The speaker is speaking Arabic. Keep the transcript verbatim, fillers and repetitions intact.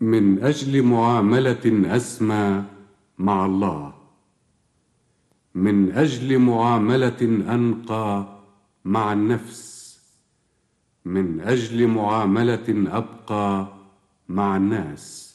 من أجل معاملة أسمى مع الله، من أجل معاملة أنقى مع النفس، من أجل معاملة أبقى مع الناس.